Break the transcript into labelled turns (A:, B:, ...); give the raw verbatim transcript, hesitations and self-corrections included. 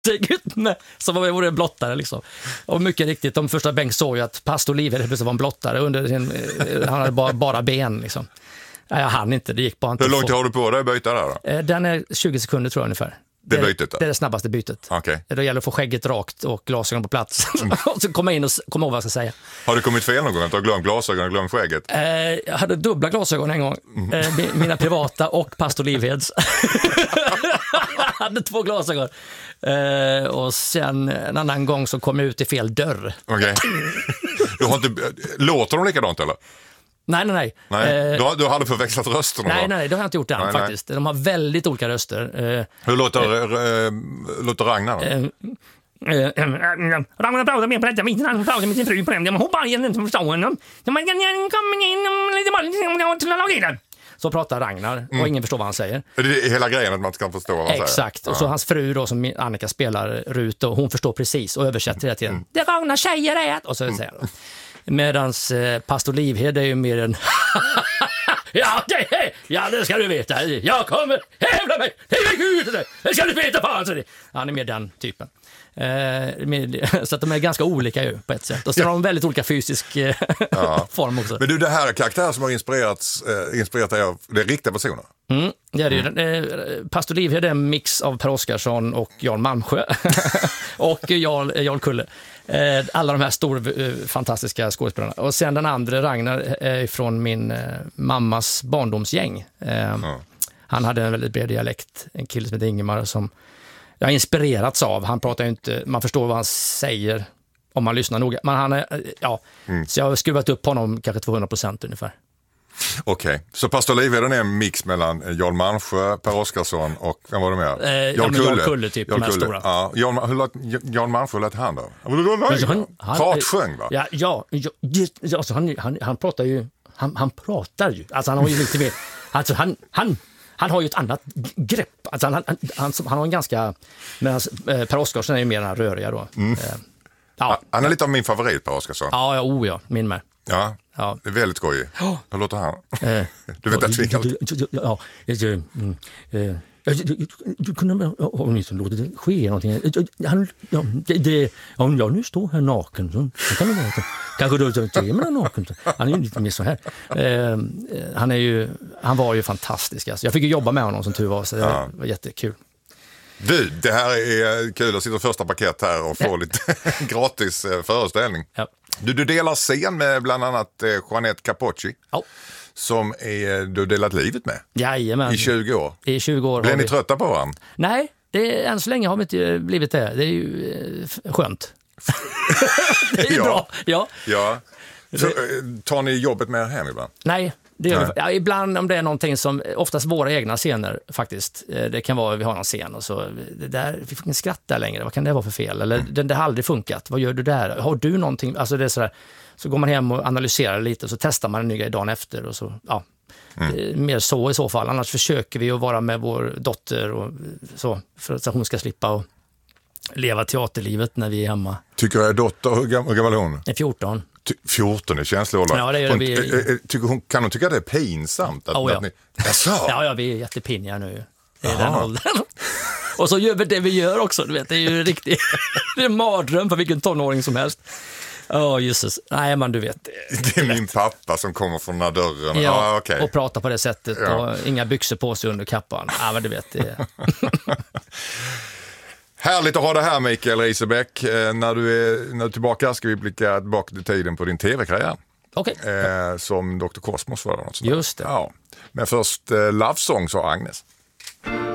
A: Så var det blottare liksom. Och mycket riktigt, de första Bengt såg ju att pastor Livhed plötsligt var en blottare under sin, han hade bara, bara ben liksom. Nej, jag hann inte, det gick bara inte.
B: Hur långt har du på dig att byta där då?
A: Den är tjugo sekunder tror jag ungefär.
B: Det är bytet då?
A: Det är det snabbaste bytet.
B: Okay.
A: Det gäller att få skägget rakt och glasögon på plats. Och så komma in och komma ihåg vad jag ska säga.
B: Har du kommit fel någon gång? Att du har glömt glasögon och glömt skägget?
A: Eh, jag hade dubbla glasögon en gång. Eh, mina privata och pastor Livheds. Jag hade två glasögon. Eh, och sen en annan gång så kom jag ut i fel dörr.
B: Okej. Okay. Du har inte... Låter de likadant eller?
A: Nej, nej, nej.
B: nej.
A: Eh,
B: du, har, du hade förväxlat rösterna
A: Nej,
B: då?
A: nej, det har jag inte gjort än nej, faktiskt. Nej. De har väldigt olika röster. Eh,
B: Hur låter, eh, äh, låter Ragnar då?
A: Eh, Ragnar pratar med berättar mitt han pratar med sin fru på den. Jag hoppar igen inte förstå honom. De kommer in lite bara så pratar Ragnar och mm. ingen förstår vad han säger.
B: Det är hela grejen att man ska förstå vad han
A: Exakt.
B: säger.
A: Exakt. Och så hans fru då som Annika spelar Rut och hon förstår precis och översätter det till mm. det Ragnar säger är och så mm. säger han. Medans eh, pastor Livhed är ju mer en ja, det, ja, det ska du veta. Jag kommer hävda mig. Det är Gud. Det ska du veta fan. Han är mer den typen. Eh, med, så att de är ganska olika ju på ett sätt. Och så har de väldigt olika fysisk eh, ja. form också.
B: Men du, det här är karaktärer som har inspirerats, eh, inspirerat dig av det är riktiga personer.
A: Mm, det är det mm. eh, pastor Livhed är en mix av Per Oscarsson och Jan Malmsjö. och Jarl, Jarl Kulle. Eh, alla de här stora, eh, fantastiska skådespelarna. Och sen den andra Ragnar är från min eh, mammas barndomsgäng. Eh, mm. Han hade en väldigt bred dialekt. En kille som heter Ingemar som jag har inspirerats av. Han pratar ju inte, man förstår vad han säger om man lyssnar noga. Men han är, ja, mm. så jag har skruvat upp honom kanske tvåhundra procent ungefär.
B: Okej, okay. Så pastor Livhed är en mix mellan Jarl Malmsjö, Per Oscarsson och vem var det mer?
A: Eh, Jarl Kulle. Jarl Kulle typ,
B: Jarl
A: de här
B: Kulle.
A: stora.
B: Ja, Jarl, hur lät Jarl Malmsjö lät han då?
A: Han, han,
B: Pratsjöng va?
A: Ja, ja, ja alltså han, han, han pratar ju, han, han pratar ju, alltså han har ju lite mer, alltså han, han Han har ju ett annat grepp. Alltså han, han, han, han har en ganska... Men eh, Per Oscarsson är ju mer den här röriga då. Mm. Eh,
B: ja. Han är lite av min favorit, Per Oscarsson.
A: Ja, ja, oh ja, min med.
B: Ja, ja. Det är väldigt skojig. Oh. Hur låter han? Eh, du vet att vi alltid...
A: Ja, ja. Du kunde om ni som låter det ske någonting. Han, ja, det, det, om jag nu står här naken så kan det vara så. Kanske du ser mig naken. Han är ju lite mer så här. Eh, han är ju, han var ju fantastisk. Alltså. Jag fick ju jobba med honom som tur var så det ja. var jättekul.
B: Du, det här är kul att sitta första paket här och få ja. lite gratis föreställning. Ja. Du, du delar scen med bland annat Jeanette Capocci. Ja. Som är, du delat livet med.
A: Jajamän.
B: I tjugo år.
A: I tjugo år.
B: Blir ni
A: vi...
B: trötta på varandra?
A: Nej, det är, än så länge har vi inte blivit det. Det är ju eh, skönt. det är ju
B: ja.
A: bra. Ja.
B: ja. Så, tar ni jobbet med er hem ibland?
A: Nej. Det gör vi, ja, ibland om det är någonting som, oftast våra egna scener faktiskt. Det kan vara, vi har någon scen och så, det där, vi får inte skratta längre, vad kan det vara för fel? Eller mm. det, det har aldrig funkat, vad gör du där? Har du någonting, alltså det är sådär, så går man hem och analyserar lite och så testar man en ny grej dagen efter och så, ja. Mm. Mer så i så fall, annars försöker vi att vara med vår dotter och så, för att hon ska slippa och leva teaterlivet när vi är hemma. Tycker
B: jag är dotter, hur gammal är hon?
A: är fjorton.
B: fjorton är känsloåldern.
A: Ja, det är det.
B: Hon,
A: vi...
B: tycker hon, kan hon tycka att det är pinsamt? Att,
A: oh, ja.
B: Att ni...
A: ja, ja, vi är jättepinniga nu. Det är den åldern. Och så gör vi det vi gör också, du vet. Det är ju riktigt... det är en mardröm för vilken tonåring som helst. Åh, oh, Jesus. Nej, men du vet.
B: Det är min pappa som kommer från den här dörren.
A: Ja,
B: ah, okay.
A: och pratar på det sättet. Ja. Och inga byxor på sig under kappan. Ja, ah, men du vet. Det...
B: Härligt att ha det här, Mikael Riesebeck. Eh, när, du är, när du är tillbaka ska vi blicka tillbaka till tiden på din tv-karriär.
A: Okej. Okay.
B: Eh, som doktor Cosmos var det.
A: Just det.
B: Ja. Men först eh, Love Songs av Agnes.